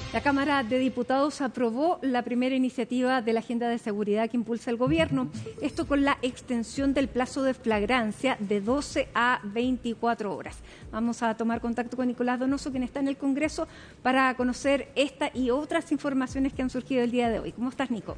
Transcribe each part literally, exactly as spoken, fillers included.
La Cámara de Diputados aprobó la primera iniciativa de la agenda de seguridad que impulsa el Gobierno. Esto con la extensión del plazo de flagrancia de doce a veinticuatro horas. Vamos a tomar contacto con Nicolás Donoso, quien está en el Congreso, para conocer esta y otras informaciones que han surgido el día de hoy. ¿Cómo estás, Nico?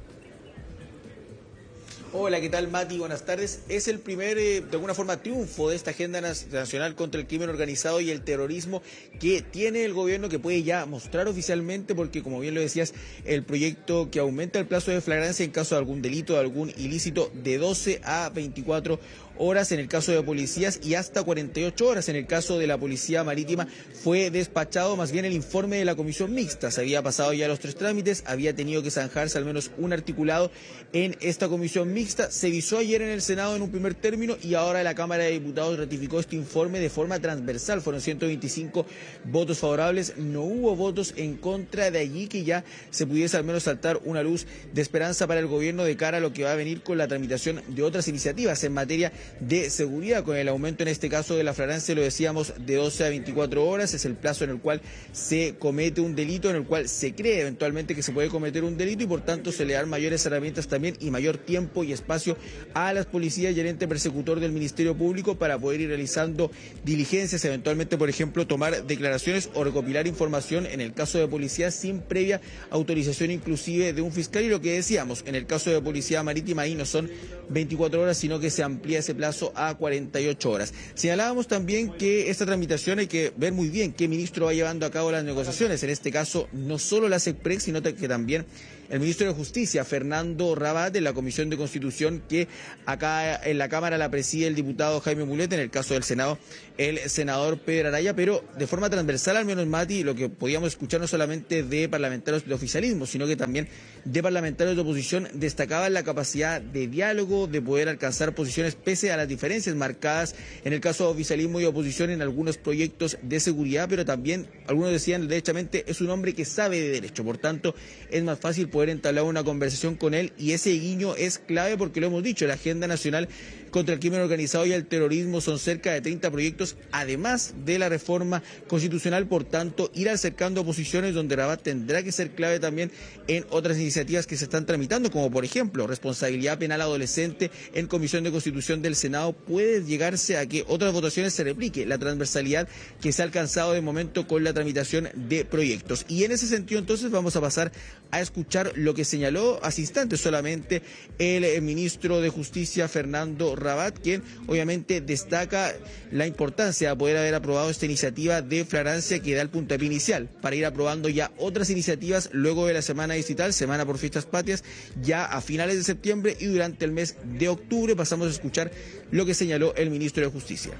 Hola, ¿qué tal, Mati? Buenas tardes. Es el primer, eh, de alguna forma, triunfo de esta agenda nacional contra el crimen organizado y el terrorismo que tiene el gobierno, que puede ya mostrar oficialmente, porque, como bien lo decías, el proyecto que aumenta el plazo de flagrancia en caso de algún delito, de algún ilícito, de doce a veinticuatro horas en el caso de policías y hasta cuarenta y ocho horas en el caso de la Policía Marítima. Fue despachado más bien el informe de la comisión mixta. Se había pasado ya los tres trámites, había tenido que zanjarse al menos un articulado en esta comisión mixta. Se visó ayer en el Senado en un primer término y ahora la Cámara de Diputados ratificó este informe de forma transversal. Fueron ciento veinticinco votos favorables, no hubo votos en contra, de allí que ya se pudiese al menos saltar una luz de esperanza para el gobierno de cara a lo que va a venir con la tramitación de otras iniciativas en materia de seguridad, con el aumento en este caso de la flagrancia, lo decíamos, de doce a veinticuatro horas. Es el plazo en el cual se comete un delito, en el cual se cree eventualmente que se puede cometer un delito, y por tanto se le dan mayores herramientas también y mayor tiempo y espacio a las policías y al ente persecutor del Ministerio Público para poder ir realizando diligencias, eventualmente, por ejemplo, tomar declaraciones o recopilar información en el caso de policía sin previa autorización inclusive de un fiscal. Y lo que decíamos, en el caso de Policía Marítima, ahí no son veinticuatro horas, sino que se amplía ese plazo a cuarenta y ocho horas. Señalábamos también que esta tramitación hay que ver muy bien qué ministro va llevando a cabo las negociaciones. En este caso, no solo la SECPREC, sino que también el ministro de Justicia, Fernando Rabat, de la Comisión de Constitución, que acá en la Cámara la preside el diputado Jaime Mulet, en el caso del Senado, el senador Pedro Araya, pero de forma transversal, al menos, Mati, lo que podíamos escuchar no solamente de parlamentarios de oficialismo, sino que también de parlamentarios de oposición, destacaban la capacidad de diálogo, de poder alcanzar posiciones pese a las diferencias marcadas en el caso de oficialismo y oposición en algunos proyectos de seguridad, pero también algunos decían derechamente es un hombre que sabe de derecho, por tanto es más fácil poder entablar una conversación con él, y ese guiño es clave porque lo hemos dicho, la agenda nacional contra el crimen organizado y el terrorismo son cerca de treinta proyectos, además de la reforma constitucional. Por tanto, ir acercando posiciones donde Rabat tendrá que ser clave también en otras iniciativas que se están tramitando, como por ejemplo responsabilidad penal adolescente en Comisión de Constitución del Senado. Puede llegarse a que otras votaciones se replique la transversalidad que se ha alcanzado de momento con la tramitación de proyectos. Y en ese sentido, entonces, vamos a pasar a escuchar lo que señaló hace instantes solamente el, el ministro de Justicia, Fernando Rabat, quien obviamente destaca la importancia de poder haber aprobado esta iniciativa de flagrancia que da el puntapié inicial para ir aprobando ya otras iniciativas luego de la semana distrital, semana por fiestas patrias, ya a finales de septiembre y durante el mes de octubre. Pasamos a escuchar lo que señaló el ministro de Justicia.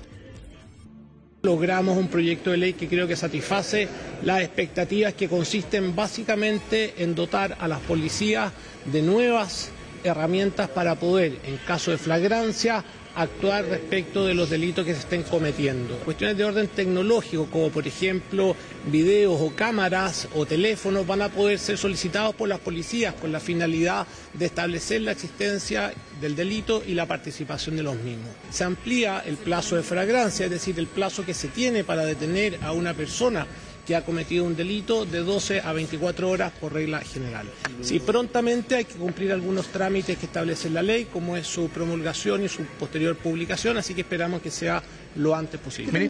Logramos un proyecto de ley que creo que satisface las expectativas, que consisten básicamente en dotar a las policías de nuevas herramientas para poder, en caso de flagrancia, actuar respecto de los delitos que se estén cometiendo. Cuestiones de orden tecnológico, como por ejemplo videos o cámaras o teléfonos, van a poder ser solicitados por las policías con la finalidad de establecer la existencia del delito y la participación de los mismos. Se amplía el plazo de flagrancia, es decir, el plazo que se tiene para detener a una persona que ha cometido un delito, de doce a veinticuatro horas por regla general. Si prontamente hay que cumplir algunos trámites que establece la ley, como es su promulgación y su posterior publicación, así que esperamos que sea lo antes posible.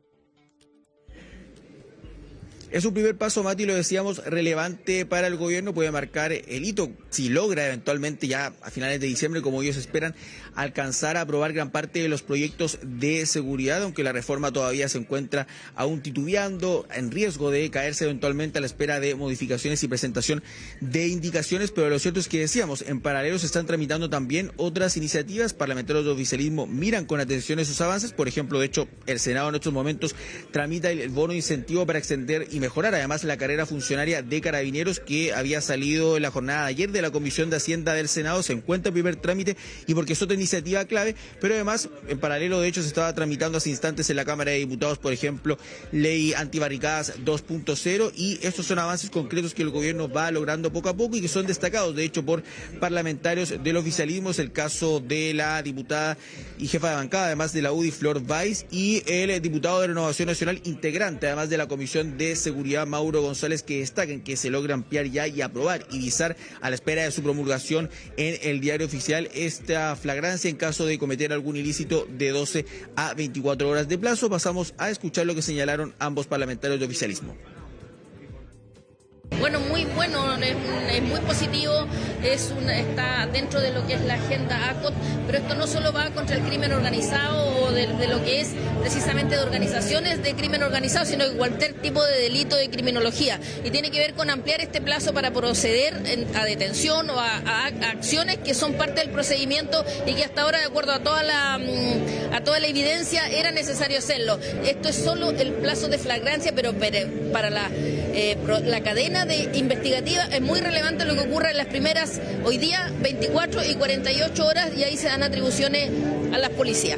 Es un primer paso, Mati, lo decíamos, relevante para el gobierno, puede marcar el hito, si logra eventualmente ya a finales de diciembre, como ellos esperan, alcanzar a aprobar gran parte de los proyectos de seguridad, aunque la reforma todavía se encuentra aún titubeando, en riesgo de caerse eventualmente a la espera de modificaciones y presentación de indicaciones. Pero lo cierto es que decíamos, en paralelo se están tramitando también otras iniciativas. Parlamentarios de oficialismo miran con atención esos avances. Por ejemplo, de hecho, el Senado en estos momentos tramita el, el bono incentivo para extender y mejorar además la carrera funcionaria de carabineros, que había salido en la jornada de ayer de la Comisión de Hacienda del Senado. Se encuentra en primer trámite y porque es otra iniciativa clave, pero además en paralelo de hecho se estaba tramitando hace instantes en la Cámara de Diputados, por ejemplo, ley antibarricadas dos punto cero, y estos son avances concretos que el gobierno va logrando poco a poco y que son destacados de hecho por parlamentarios del oficialismo. Es el caso de la diputada y jefa de bancada además de la U D I, Flor Weiss, y el diputado de Renovación Nacional integrante además de la Comisión de Seguridad, Mauro González, que destacan que se logra ampliar ya y aprobar y visar a la espera de su promulgación en el diario oficial esta flagrancia en caso de cometer algún ilícito de doce a veinticuatro horas de plazo. Pasamos a escuchar lo que señalaron ambos parlamentarios de oficialismo. Bueno, muy bueno, es, es muy positivo, es una, está dentro de lo que es la agenda A C O T, pero esto no solo va contra el crimen organizado o de, de lo que es precisamente de organizaciones de crimen organizado, sino de cualquier tipo de delito de criminología. Y tiene que ver con ampliar este plazo para proceder en, a detención o a, a, a acciones que son parte del procedimiento y que hasta ahora, de acuerdo a toda la, a toda la evidencia, era necesario hacerlo. Esto es solo el plazo de flagrancia, pero para la, eh, la cadena de investigativa es muy relevante lo que ocurre en las primeras, hoy día, veinticuatro y cuarenta y ocho horas, y ahí se dan atribuciones a las policías.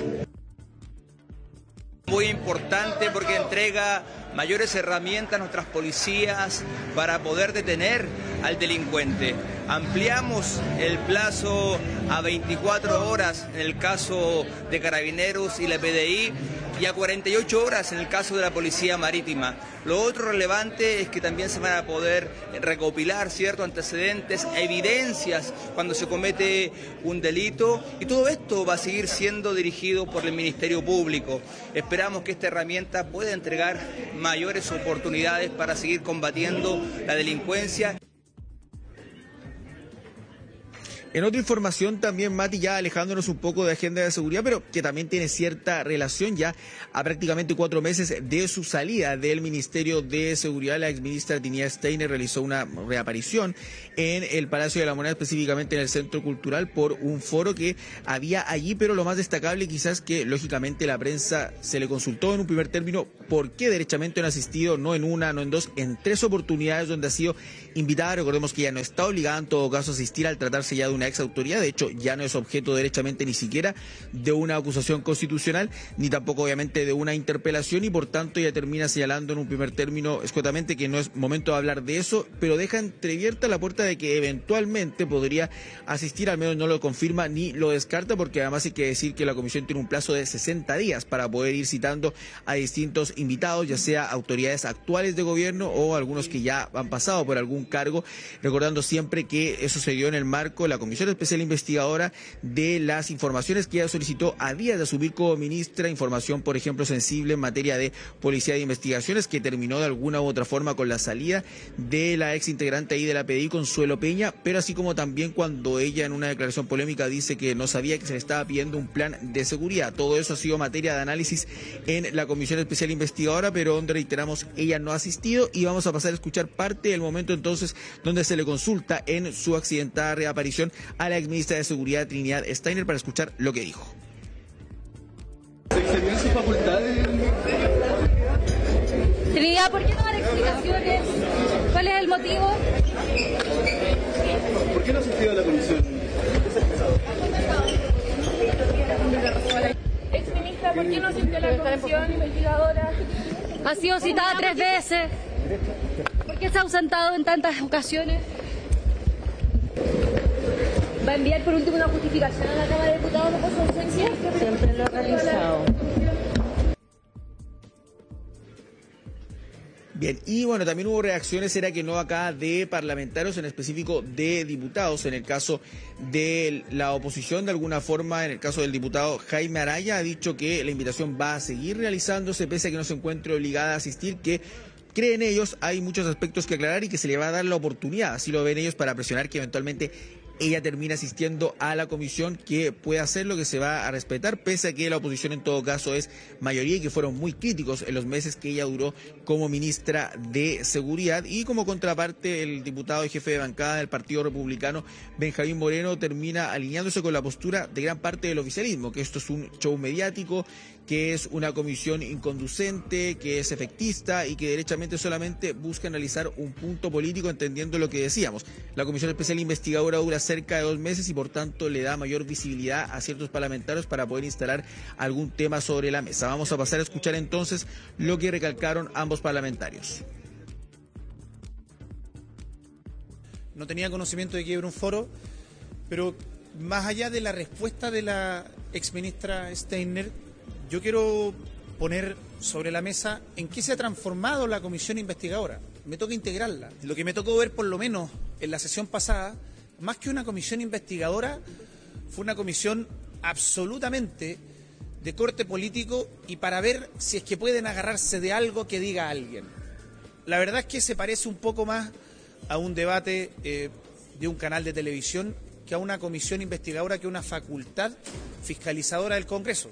Muy importante porque entrega mayores herramientas a nuestras policías para poder detener al delincuente. Ampliamos el plazo a veinticuatro horas en el caso de Carabineros y la P D I y a cuarenta y ocho horas en el caso de la Policía Marítima. Lo otro relevante es que también se van a poder recopilar ciertos antecedentes, evidencias cuando se comete un delito, y todo esto va a seguir siendo dirigido por el Ministerio Público. Esperamos que esta herramienta pueda entregar mayores oportunidades para seguir combatiendo la delincuencia. En otra información también, Mati, ya alejándonos un poco de agenda de seguridad, pero que también tiene cierta relación ya a prácticamente cuatro meses de su salida del Ministerio de Seguridad, la exministra Trinidad Steiner realizó una reaparición en el Palacio de la Moneda, específicamente en el Centro Cultural, por un foro que había allí, pero lo más destacable quizás que lógicamente la prensa se le consultó en un primer término por qué derechamente no ha asistido, no en una, no en dos, en tres oportunidades donde ha sido invitada. Recordemos que ya no está obligada en todo caso a asistir al tratarse ya de una ex autoridad, de hecho ya no es objeto derechamente ni siquiera de una acusación constitucional, ni tampoco obviamente de una interpelación, y por tanto ya termina señalando en un primer término escuetamente que no es momento de hablar de eso, pero deja entreabierta la puerta de que eventualmente podría asistir, al menos no lo confirma ni lo descarta, porque además hay que decir que la comisión tiene un plazo de sesenta días para poder ir citando a distintos invitados, ya sea autoridades actuales de gobierno o algunos que ya han pasado por algún cargo, recordando siempre que eso se dio en el marco de la Comisión Especial Investigadora de las informaciones que ella solicitó a días de asumir como ministra, información por ejemplo sensible en materia de policía de investigaciones, que terminó de alguna u otra forma con la salida de la ex integrante ahí de la P D I, Consuelo Peña, pero así como también cuando ella en una declaración polémica dice que no sabía que se le estaba pidiendo un plan de seguridad. Todo eso ha sido materia de análisis en la Comisión Especial Investigadora, pero donde reiteramos ella no ha asistido, y vamos a pasar a escuchar parte del momento entonces donde se le consulta en su accidentada reaparición a la exministra de Seguridad Trinidad Steiner para escuchar lo que dijo. ¿Se excedió en sus facultades? Trinidad, ¿por qué no dar explicaciones? ¿Cuál es el motivo? ¿Por qué no ha asistido a la comisión? Exministra, ¿por qué no asistió a la comisión investigadora? Ha sido citada tres veces. ¿Por qué se ha ausentado en tantas ocasiones? ¿Va a enviar por último una justificación a la Cámara de Diputados por su ausencia? Siempre lo he realizado. Bien, y bueno, también hubo reacciones, era que no acá, de parlamentarios, en específico de diputados, en el caso de la oposición, de alguna forma, en el caso del diputado Jaime Araya, ha dicho que la invitación va a seguir realizándose, pese a que no se encuentre obligada a asistir, que creen ellos hay muchos aspectos que aclarar y que se le va a dar la oportunidad, así lo ven ellos, para presionar que eventualmente ella termina asistiendo a la comisión, que puede hacer lo que se va a respetar, pese a que la oposición en todo caso es mayoría y que fueron muy críticos en los meses que ella duró como ministra de Seguridad. Y como contraparte, el diputado y jefe de bancada del Partido Republicano, Benjamín Moreno, termina alineándose con la postura de gran parte del oficialismo, que esto es un show mediático, que es una comisión inconducente, que es efectista y que derechamente solamente busca analizar un punto político, entendiendo lo que decíamos. La Comisión Especial Investigadora dura cerca de dos meses y por tanto le da mayor visibilidad a ciertos parlamentarios para poder instalar algún tema sobre la mesa. Vamos a pasar a escuchar entonces lo que recalcaron ambos parlamentarios. No tenía conocimiento de que iba a haber un foro, pero más allá de la respuesta de la exministra Steiner, yo quiero poner sobre la mesa en qué se ha transformado la comisión investigadora. Me toca integrarla. Lo que me tocó ver, por lo menos en la sesión pasada, más que una comisión investigadora, fue una comisión absolutamente de corte político y para ver si es que pueden agarrarse de algo que diga alguien. La verdad es que se parece un poco más a un debate eh, de un canal de televisión que a una comisión investigadora, que a una facultad fiscalizadora del Congreso.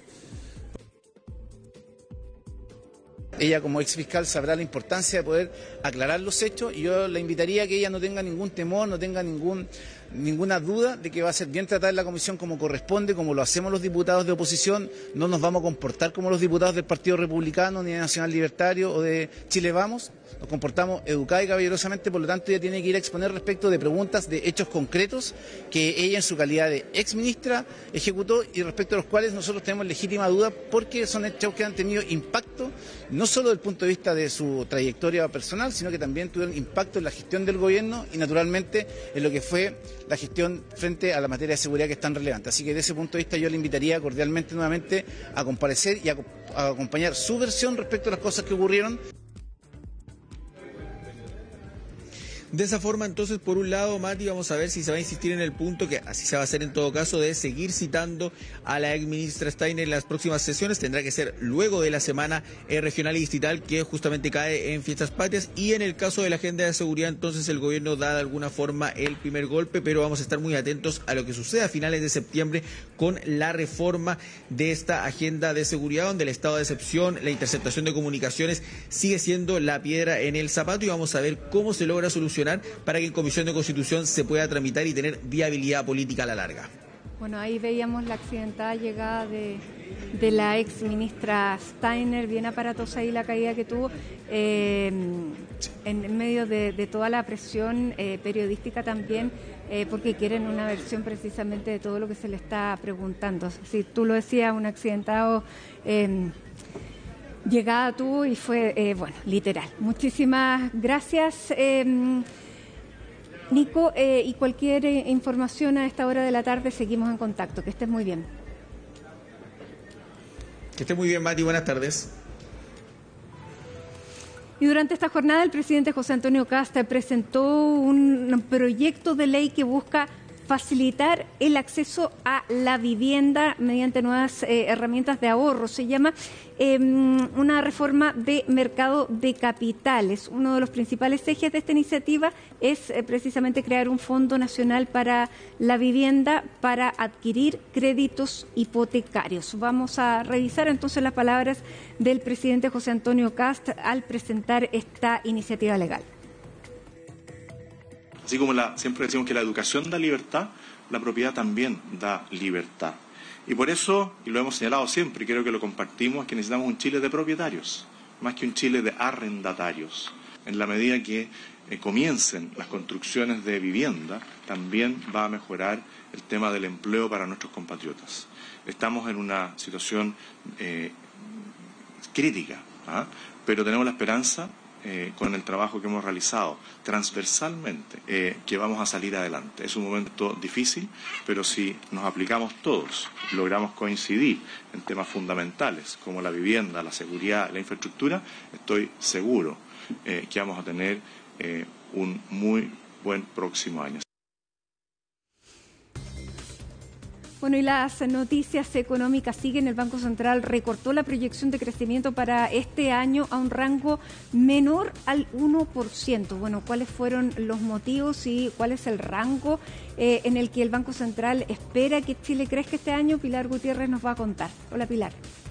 Ella como ex fiscal sabrá la importancia de poder aclarar los hechos y yo la invitaría a que ella no tenga ningún temor, no tenga ningún, ninguna duda de que va a ser bien tratada en la comisión como corresponde, como lo hacemos los diputados de oposición. No nos vamos a comportar como los diputados del Partido Republicano, ni de Nacional Libertario o de Chile Vamos. Nos comportamos educada y caballerosamente, por lo tanto ella tiene que ir a exponer respecto de preguntas de hechos concretos que ella en su calidad de ex ministra ejecutó y respecto a los cuales nosotros tenemos legítima duda porque son hechos que han tenido impacto no solo desde el punto de vista de su trayectoria personal, sino que también tuvieron impacto en la gestión del gobierno y naturalmente en lo que fue la gestión frente a la materia de seguridad que es tan relevante. Así que desde ese punto de vista yo le invitaría cordialmente nuevamente a comparecer y a, a acompañar su versión respecto a las cosas que ocurrieron. De esa forma, entonces, por un lado, Mati, vamos a ver si se va a insistir en el punto, que así se va a hacer en todo caso, de seguir citando a la ex ministra Steiner en las próximas sesiones. Tendrá que ser luego de la semana eh, regional y distrital que justamente cae en Fiestas Patrias. Y en el caso de la agenda de seguridad, entonces el gobierno da de alguna forma el primer golpe, pero vamos a estar muy atentos a lo que sucede a finales de septiembre con la reforma de esta agenda de seguridad, donde el estado de excepción, la interceptación de comunicaciones sigue siendo la piedra en el zapato, y vamos a ver cómo se logra solucionar para que en Comisión de Constitución se pueda tramitar y tener viabilidad política a la larga. Bueno, ahí veíamos la accidentada llegada de, de la ex ministra Steiner, bien aparatosa ahí la caída que tuvo, eh, en medio de, de toda la presión eh, periodística también, eh, porque quieren una versión precisamente de todo lo que se le está preguntando. Si tú lo decías, un accidentado eh, llegada tuvo y fue, eh, bueno, literal. Muchísimas gracias, eh, Nico, eh, y cualquier eh, información a esta hora de la tarde seguimos en contacto. Que estés muy bien. Que estés muy bien, Mati. Buenas tardes. Y durante esta jornada el presidente José Antonio Kast presentó un proyecto de ley que busca facilitar el acceso a la vivienda mediante nuevas eh, herramientas de ahorro. Se llama eh, una reforma de mercado de capitales. Uno de los principales ejes de esta iniciativa es eh, precisamente crear un Fondo Nacional para la Vivienda para adquirir créditos hipotecarios. Vamos a revisar entonces las palabras del presidente José Antonio Kast al presentar esta iniciativa legal. Así como la, siempre decimos que la educación da libertad, la propiedad también da libertad. Y por eso, y lo hemos señalado siempre, y creo que lo compartimos, es que necesitamos un Chile de propietarios, más que un Chile de arrendatarios. En la medida que eh, comiencen las construcciones de vivienda, también va a mejorar el tema del empleo para nuestros compatriotas. Estamos en una situación eh, crítica, ¿ah? Pero tenemos la esperanza, Eh, con el trabajo que hemos realizado transversalmente, eh, que vamos a salir adelante. Es un momento difícil, pero si nos aplicamos todos, logramos coincidir en temas fundamentales como la vivienda, la seguridad, la infraestructura, estoy seguro eh, que vamos a tener eh, un muy buen próximo año. Bueno, y las noticias económicas siguen. El Banco Central recortó la proyección de crecimiento para este año a un rango menor al uno por ciento. Bueno, ¿cuáles fueron los motivos y cuál es el rango eh, en el que el Banco Central espera que Chile crezca este año? Pilar Gutiérrez nos va a contar. Hola, Pilar.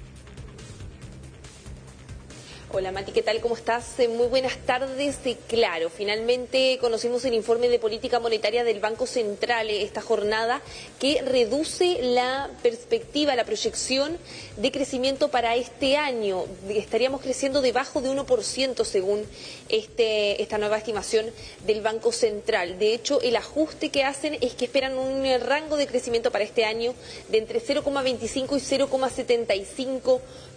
Hola Mati, ¿qué tal? ¿Cómo estás? Muy buenas tardes. Claro, finalmente conocimos el informe de política monetaria del Banco Central esta jornada que reduce la perspectiva, la proyección de crecimiento para este año. Estaríamos creciendo debajo de uno por ciento según este, esta nueva estimación del Banco Central. De hecho, el ajuste que hacen es que esperan un rango de crecimiento para este año de entre cero coma veinticinco y cero coma setenta y cinco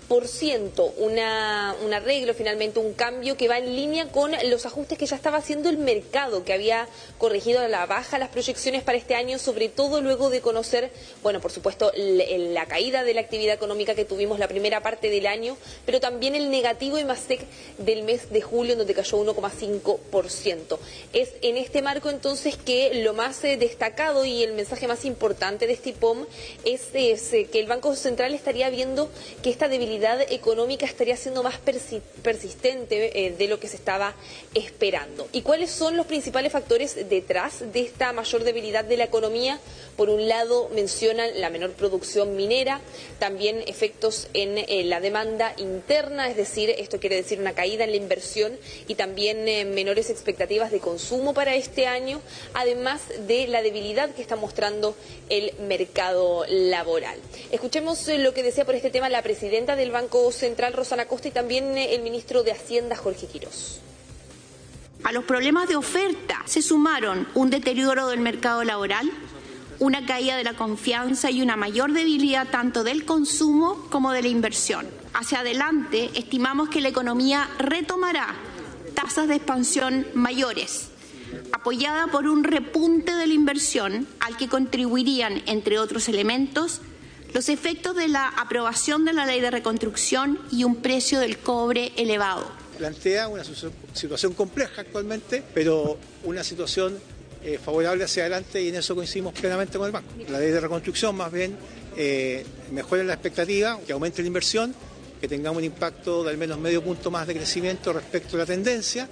por ciento, una, un arreglo, finalmente un cambio que va en línea con los ajustes que ya estaba haciendo el mercado, que había corregido a la baja las proyecciones para este año, sobre todo luego de conocer, bueno, por supuesto, la caída de la actividad económica que tuvimos la primera parte del año, pero también el negativo IMASEC del mes de julio, en donde cayó uno coma cinco por ciento. Es en este marco entonces que lo más eh, destacado y el mensaje más importante de este I P O M es, es eh, que el Banco Central estaría viendo que esta debilidad económica estaría siendo más persi persistente eh, de lo que se estaba esperando. ¿Y cuáles son los principales factores detrás de esta mayor debilidad de la economía? Por un lado mencionan la menor producción minera, también efectos en eh, la demanda interna, es decir, esto quiere decir una caída en la inversión y también eh, menores expectativas de consumo para este año, además de la debilidad que está mostrando el mercado laboral. Escuchemos eh, lo que decía por este tema la presidenta del Banco Central, Rosana Costa, y también eh, el ministro de Hacienda, Jorge Quirós. A los problemas de oferta se sumaron un deterioro del mercado laboral, una caída de la confianza y una mayor debilidad tanto del consumo como de la inversión. Hacia adelante, estimamos que la economía retomará tasas de expansión mayores, apoyada por un repunte de la inversión al que contribuirían, entre otros elementos, los efectos de la aprobación de la ley de reconstrucción y un precio del cobre elevado. Plantea una situación compleja actualmente, pero una situación eh, favorable hacia adelante, y en eso coincidimos plenamente con el banco. La ley de reconstrucción más bien eh, mejora la expectativa, que aumente la inversión, que tengamos un impacto de al menos medio punto más de crecimiento respecto a la tendencia.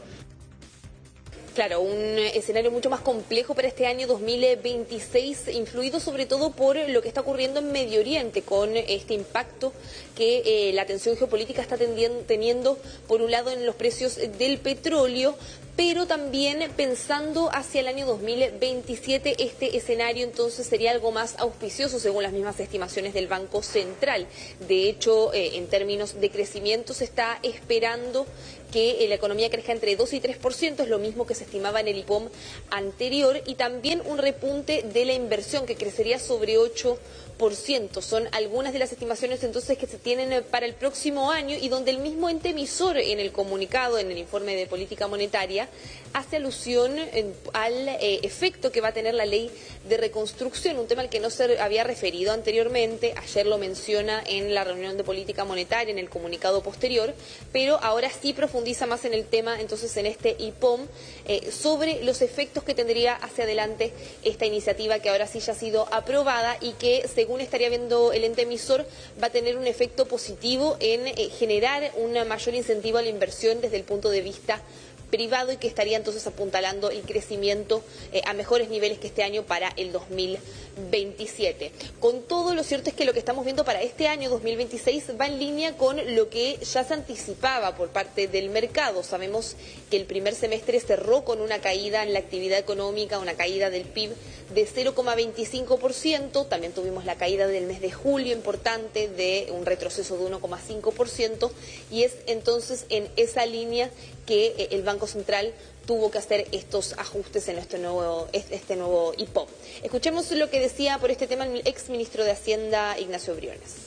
Claro, un escenario mucho más complejo para este año dos mil veintiséis, influido sobre todo por lo que está ocurriendo en Medio Oriente, con este impacto que eh, la tensión geopolítica está teniendo, por un lado, en los precios del petróleo, pero también pensando hacia el año dos mil veintisiete, este escenario entonces sería algo más auspicioso según las mismas estimaciones del Banco Central. De hecho, eh, en términos de crecimiento se está esperando que eh, la economía crezca entre dos y tres por ciento, es lo mismo que se estimaba en el I P O M anterior, y también un repunte de la inversión que crecería sobre ocho por ciento. Son algunas de las estimaciones entonces que se tienen para el próximo año, y donde el mismo ente emisor en el comunicado, en el informe de política monetaria, hace alusión en, al eh, efecto que va a tener la ley de reconstrucción, un tema al que no se había referido anteriormente. Ayer lo menciona en la reunión de política monetaria, en el comunicado posterior, pero ahora sí profundiza más en el tema, entonces en este I P O M, eh, sobre los efectos que tendría hacia adelante esta iniciativa, que ahora sí ya ha sido aprobada y que, según estaría viendo el ente emisor, va a tener un efecto positivo en eh, generar un mayor incentivo a la inversión desde el punto de vista privado, y que estaría entonces apuntalando el crecimiento eh, a mejores niveles que este año para el dos mil veintisiete. Con todo, lo cierto es que lo que estamos viendo para este año dos mil veintiséis va en línea con lo que ya se anticipaba por parte del mercado. Sabemos que el primer semestre cerró con una caída en la actividad económica, una caída del P I B de cero coma veinticinco por ciento. También tuvimos la caída del mes de julio importante, de un retroceso de uno coma cinco por ciento, y es entonces en esa línea que eh, el Banco Central tuvo que hacer estos ajustes en este nuevo, este nuevo I P O M. Escuchemos lo que decía por este tema el ex ministro de Hacienda, Ignacio Briones.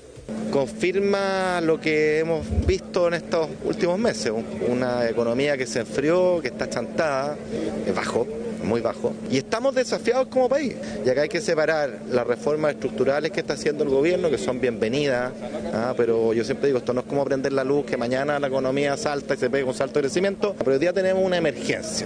Confirma lo que hemos visto en estos últimos meses, una economía que se enfrió, que está chantada, es bajo, muy bajo, y estamos desafiados como país. Y acá hay que separar las reformas estructurales que está haciendo el gobierno, que son bienvenidas, ¿ah? Pero yo siempre digo, esto no es como prender la luz, que mañana la economía salta y se pega un salto de crecimiento, pero hoy día tenemos una emergencia.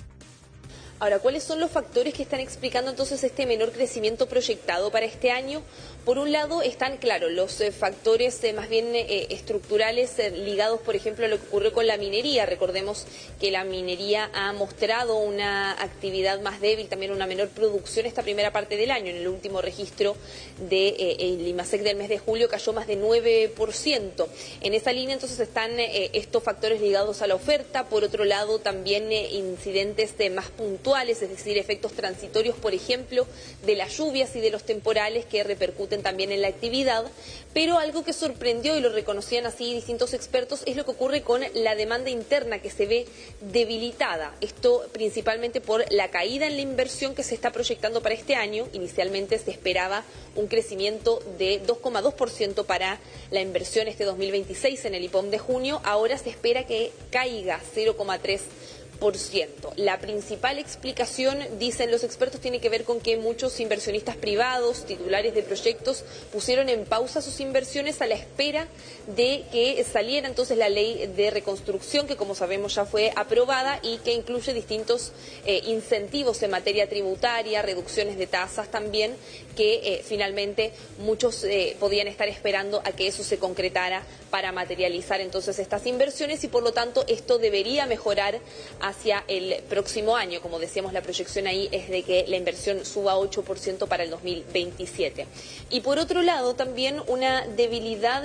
Ahora, ¿cuáles son los factores que están explicando entonces este menor crecimiento proyectado para este año? Por un lado están, claro, los eh, factores eh, más bien eh, estructurales eh, ligados, por ejemplo, a lo que ocurrió con la minería. Recordemos que la minería ha mostrado una actividad más débil, también una menor producción esta primera parte del año. En el último registro de eh, el IMASEC del mes de julio cayó más de nueve por ciento. En esa línea entonces están eh, estos factores ligados a la oferta. Por otro lado, también eh, incidentes eh, más puntuales puntuales, es decir, efectos transitorios, por ejemplo, de las lluvias y de los temporales que repercuten también en la actividad, pero algo que sorprendió y lo reconocían así distintos expertos es lo que ocurre con la demanda interna, que se ve debilitada. Esto principalmente por la caída en la inversión que se está proyectando para este año. Inicialmente se esperaba un crecimiento de dos coma dos por ciento para la inversión este dos mil veintiséis en el I P O M de junio, ahora se espera que caiga cero coma tres por ciento. La principal explicación, dicen los expertos, tiene que ver con que muchos inversionistas privados, titulares de proyectos, pusieron en pausa sus inversiones a la espera de que saliera entonces la ley de reconstrucción, que como sabemos ya fue aprobada y que incluye distintos eh, incentivos en materia tributaria, reducciones de tasas también, que eh, finalmente muchos eh, podían estar esperando a que eso se concretara para materializar entonces estas inversiones, y por lo tanto esto debería mejorar hacia el próximo año. Como decíamos, la proyección ahí es de que la inversión suba ocho por ciento para el dos mil veintisiete. Y por otro lado, también una debilidad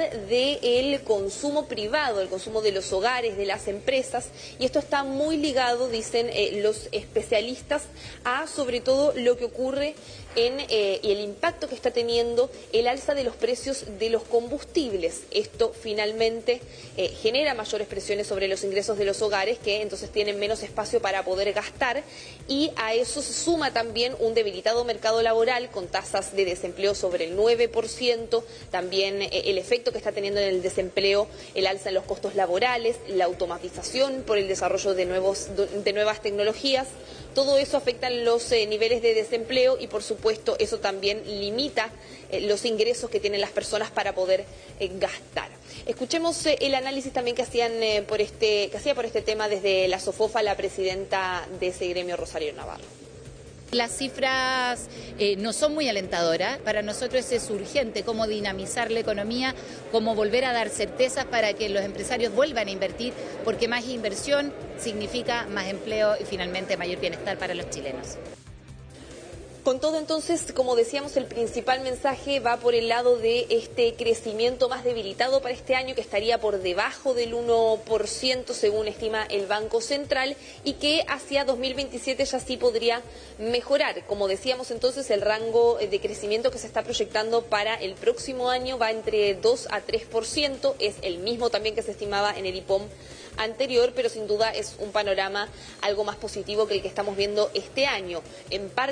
del consumo privado, el consumo de los hogares, de las empresas, y esto está muy ligado, dicen eh, los especialistas, a sobre todo lo que ocurre en eh, y el impacto que está teniendo el alza de los precios de los combustibles. Esto finalmente eh, genera mayores presiones sobre los ingresos de los hogares, que entonces tienen menos espacio para poder gastar, y a eso se suma también un debilitado mercado laboral con tasas de desempleo sobre el nueve por ciento, también eh, el efecto que está teniendo en el desempleo el alza en los costos laborales, la automatización por el desarrollo de, nuevos, de nuevas tecnologías. Todo eso afecta los eh, niveles de desempleo y, por supuesto, eso también limita eh, los ingresos que tienen las personas para poder eh, gastar. Escuchemos eh, el análisis también que hacían eh, por este que hacía por este tema desde la SOFOFA la presidenta de ese gremio, Rosario Navarro. Las cifras eh, no son muy alentadoras. Para nosotros es urgente cómo dinamizar la economía, cómo volver a dar certezas para que los empresarios vuelvan a invertir, porque más inversión significa más empleo y finalmente mayor bienestar para los chilenos. Con todo, entonces, como decíamos, el principal mensaje va por el lado de este crecimiento más debilitado para este año, que estaría por debajo del uno por ciento según estima el Banco Central, y que hacia dos mil veintisiete ya sí podría mejorar. Como decíamos, entonces, el rango de crecimiento que se está proyectando para el próximo año va entre dos a tres por ciento, es el mismo también que se estimaba en el I P O M anterior, pero sin duda es un panorama algo más positivo que el que estamos viendo este año. En parte